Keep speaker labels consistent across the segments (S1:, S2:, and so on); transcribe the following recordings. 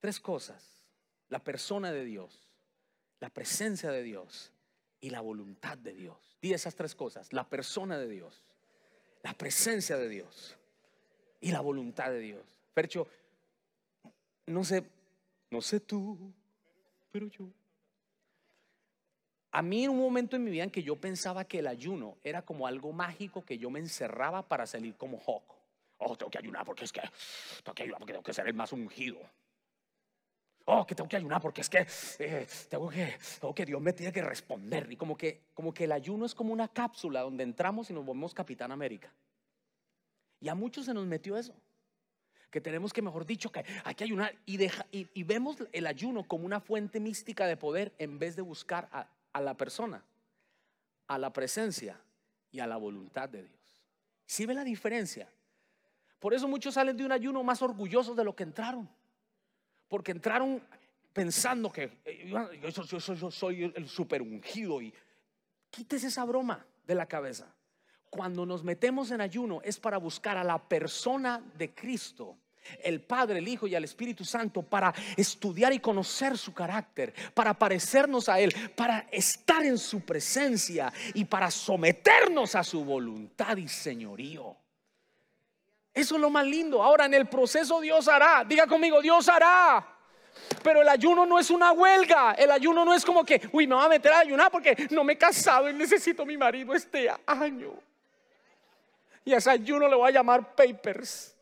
S1: Tres cosas: la persona de Dios, la presencia de Dios y la voluntad de Dios. Di esas tres cosas: la persona de Dios, la presencia de Dios y la voluntad de Dios. Fercho, no sé tú, pero yo. A mí en un momento en mi vida en que yo pensaba que el ayuno era como algo mágico, que yo me encerraba para salir como Hulk. Oh, tengo que ayunar porque tengo que ser el más ungido. Oh, que tengo que ayunar porque es que tengo que Dios me tiene que responder. Y como que el ayuno es como una cápsula donde entramos y nos volvemos Capitán América. Y a muchos se nos metió eso, que tenemos que, mejor dicho, que hay que ayunar y vemos el ayuno como una fuente mística de poder en vez de buscar a la persona, a la presencia y a la voluntad de Dios. ¿Sí ve la diferencia? Por eso muchos salen de un ayuno más orgullosos de lo que entraron, porque entraron pensando que yo soy el super ungido. Y quítese esa broma de la cabeza. Cuando nos metemos en ayuno es para buscar a la persona de Cristo, el Padre, el Hijo y el Espíritu Santo, para estudiar y conocer su carácter, para parecernos a Él, para estar en su presencia y para someternos a su voluntad y señorío. Eso es lo más lindo. Ahora, en el proceso Dios hará. Diga conmigo: Dios hará. Pero el ayuno no es una huelga. El ayuno no es como que, uy, me voy a meter a ayunar porque no me he casado y necesito a mi marido este año, y a ese ayuno le voy a llamar papers.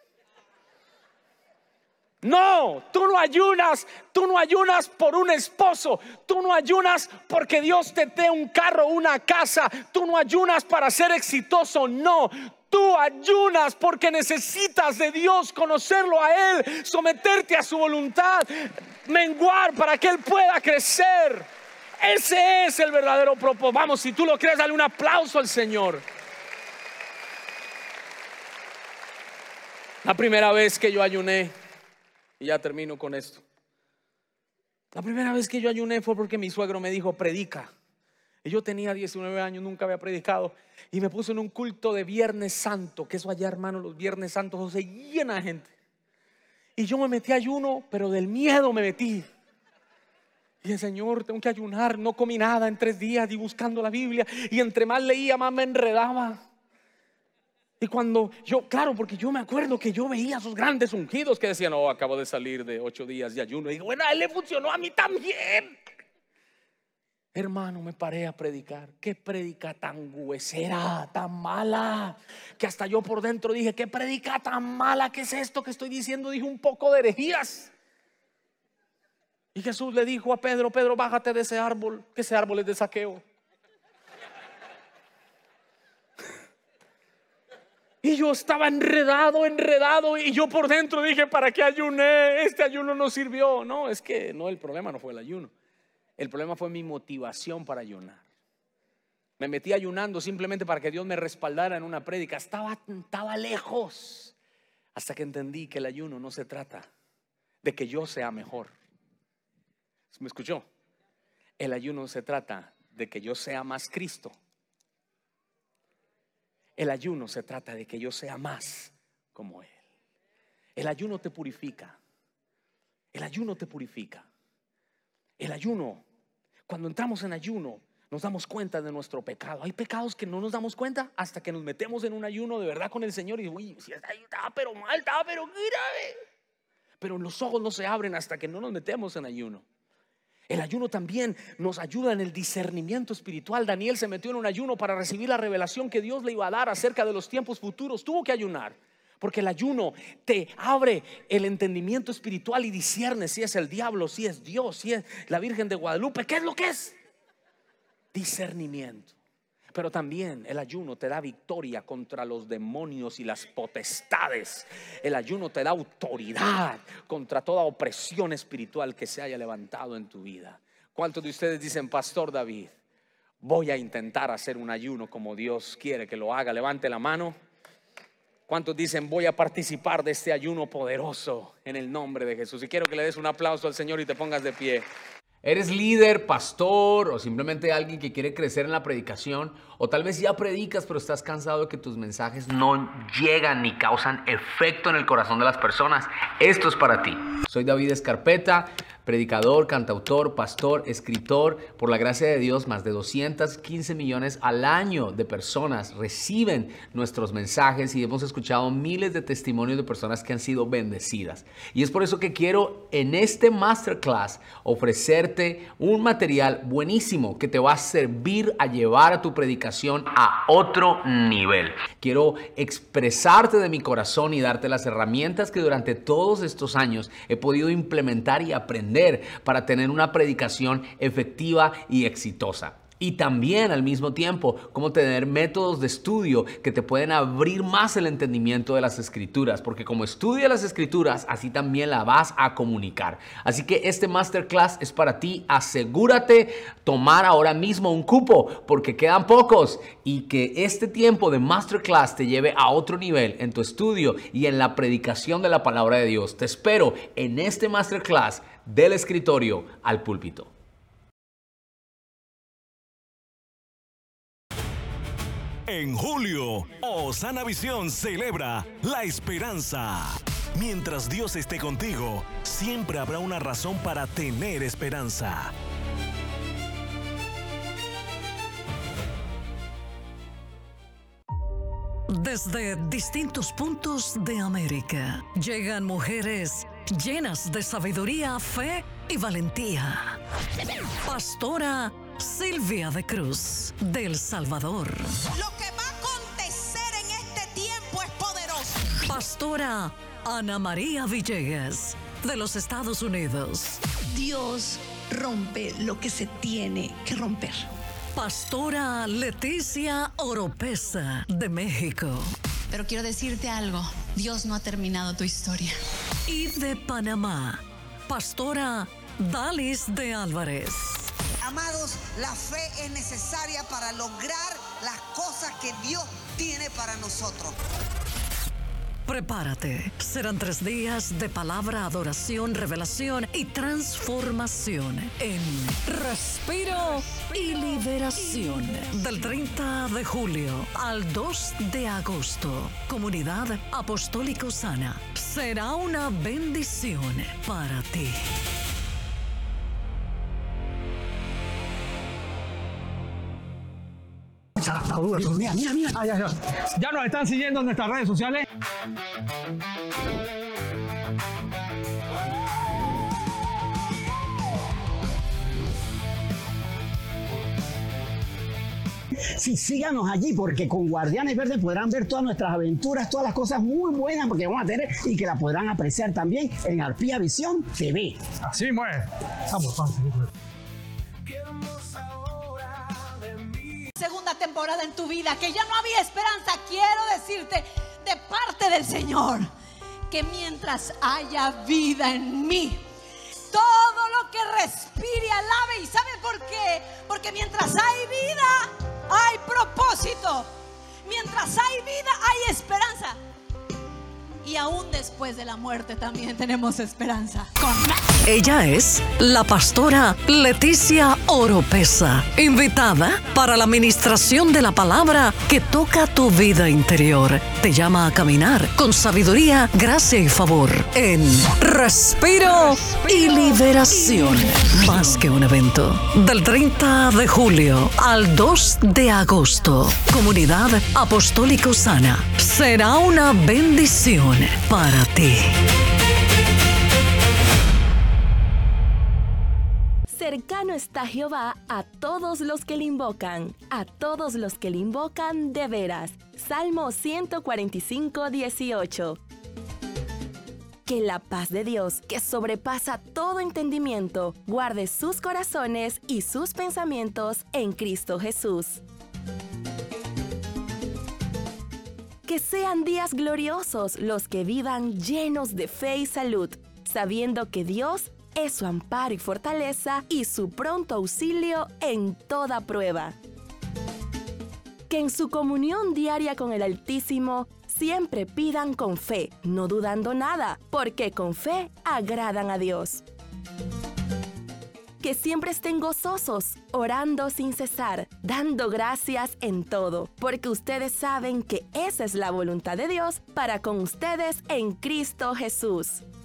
S1: No, tú no ayunas por un esposo, tú no ayunas porque Dios te dé un carro, una casa, tú no ayunas para ser exitoso, no. Tú ayunas porque necesitas de Dios, conocerlo a Él, someterte a su voluntad, menguar para que Él pueda crecer. Ese es el verdadero propósito. Vamos, si tú lo crees, dale un aplauso al Señor. La primera vez que yo ayuné, y ya termino con esto. La primera vez que yo ayuné fue porque mi suegro me dijo: predica. Y yo tenía 19 años, nunca había predicado, y me puso en un culto de Viernes Santo, que eso allá, hermano, los Viernes Santos se llena de gente. Y yo me metí a ayuno, pero del miedo me metí. Y el Señor, tengo que ayunar. No comí nada en 3 días y buscando la Biblia, y entre más leía, más me enredaba. Y cuando yo, claro, porque yo me acuerdo que yo veía a esos grandes ungidos que decían: oh, acabo de salir de 8 días de ayuno. Y digo, bueno, a él le funcionó, a mí también. Hermano, me paré a predicar. Qué predica tan huesera, tan mala, que hasta yo por dentro dije: qué predica tan mala, ¿qué es esto que estoy diciendo? Dije un poco de herejías. Y Jesús le dijo a Pedro: Pedro, bájate de ese árbol, que ese árbol es de Zaqueo. Y yo estaba enredado, y yo por dentro dije: ¿para qué ayuné? Este ayuno no sirvió. No, es que no, el problema no fue el ayuno. El problema fue mi motivación para ayunar. Me metí ayunando simplemente para que Dios me respaldara en una prédica. Estaba lejos, hasta que entendí que el ayuno no se trata de que yo sea mejor. ¿Me escuchó? El ayuno se trata de que yo sea más Cristo. El ayuno se trata de que yo sea más como Él. El ayuno te purifica. El ayuno te purifica. El ayuno, cuando entramos en ayuno, nos damos cuenta de nuestro pecado. Hay pecados que no nos damos cuenta hasta que nos metemos en un ayuno de verdad con el Señor. Y uy, si estaba pero mal, estaba pero grave. Pero los ojos no se abren hasta que no nos metemos en ayuno. El ayuno también nos ayuda en el discernimiento espiritual. Daniel se metió en un ayuno para recibir la revelación que Dios le iba a dar acerca de los tiempos futuros. Tuvo que ayunar, porque el ayuno te abre el entendimiento espiritual y discierne si es el diablo, si es Dios, si es la Virgen de Guadalupe. ¿Qué es lo que es? Discernimiento. Pero también el ayuno te da victoria contra los demonios y las potestades. El ayuno te da autoridad contra toda opresión espiritual que se haya levantado en tu vida. ¿Cuántos de ustedes dicen: Pastor David, voy a intentar hacer un ayuno como Dios quiere que lo haga? Levante la mano. ¿Cuántos dicen: voy a participar de este ayuno poderoso en el nombre de Jesús? Y quiero que le des un aplauso al Señor y te pongas de pie.
S2: ¿Eres líder, pastor o simplemente alguien que quiere crecer en la predicación? O tal vez ya predicas pero estás cansado de que tus mensajes no llegan ni causan efecto en el corazón de las personas. Esto es para ti. Soy David Escarpeta, predicador, cantautor, pastor, escritor. Por la gracia de Dios, más de 215 millones al año de personas reciben nuestros mensajes y hemos escuchado miles de testimonios de personas que han sido bendecidas. Y es por eso que quiero en este masterclass ofrecerte un material buenísimo que te va a servir a llevar a tu predicación a otro nivel. Quiero expresarte de mi corazón y darte las herramientas que durante todos estos años he podido implementar y aprender para tener una predicación efectiva y exitosa. Y también al mismo tiempo, cómo tener métodos de estudio que te pueden abrir más el entendimiento de las Escrituras, porque como estudias las Escrituras, así también la vas a comunicar. Así que este masterclass es para ti. Asegúrate tomar ahora mismo un cupo, porque quedan pocos, y que este tiempo de masterclass te lleve a otro nivel en tu estudio y en la predicación de la palabra de Dios. Te espero en este masterclass del escritorio al púlpito.
S3: En julio, Osana Visión celebra la esperanza. Mientras Dios esté contigo, siempre habrá una razón para tener esperanza.
S4: Desde distintos puntos de América llegan mujeres llenas de sabiduría, fe y valentía. Pastora Silvia de Cruz, de El Salvador.
S5: Lo que va a acontecer en este tiempo es poderoso.
S4: Pastora Ana María Villegas, de los Estados Unidos.
S5: Dios rompe lo que se tiene que romper.
S4: Pastora Leticia Oropesa, de México.
S6: Pero quiero decirte algo, Dios no ha terminado tu historia.
S4: Y de Panamá, Pastora Dalis de Álvarez.
S7: Amados, la fe es necesaria para lograr las cosas que Dios tiene para nosotros.
S4: Prepárate, serán 3 días de palabra, adoración, revelación y transformación en Respiro y Liberación. Del 30 de julio al 2 de agosto, Comunidad Apostólica Osana. Será una bendición para ti.
S8: Mira. Ya nos están siguiendo en nuestras redes sociales.
S9: Sí, síganos allí porque con Guardianes Verdes podrán ver todas nuestras aventuras, todas las cosas muy buenas porque vamos a tener y que la podrán apreciar también en Arpía Visión TV.
S8: Así mueve. Vamos.
S5: Segunda temporada en tu vida, que ya no había esperanza. Quiero decirte de parte del Señor que mientras haya vida en mí, todo lo que respire alabe. ¿Y sabe por qué? Porque mientras hay vida, hay propósito. Mientras hay vida, hay esperanza. Y aún después de la muerte también tenemos esperanza.
S4: Ella es la pastora Leticia Oropesa, invitada para la ministración de la palabra que toca tu vida interior. Te llama a caminar con sabiduría, gracia y favor en Respiro y Liberación. Más que un evento. Del 30 de julio al 2 de agosto, Comunidad Apostólica Osana. Será una bendición para ti.
S10: Cercano está Jehová a todos los que le invocan, a todos los que le invocan de veras. Salmo 145, 18. Que la paz de Dios, que sobrepasa todo entendimiento, guarde sus corazones y sus pensamientos en Cristo Jesús. Que sean días gloriosos los que vivan llenos de fe y salud, sabiendo que Dios es su amparo y fortaleza y su pronto auxilio en toda prueba. Que en su comunión diaria con el Altísimo siempre pidan con fe, no dudando nada, porque con fe agradan a Dios. Que siempre estén gozosos, orando sin cesar, dando gracias en todo, porque ustedes saben que esa es la voluntad de Dios para con ustedes en Cristo Jesús.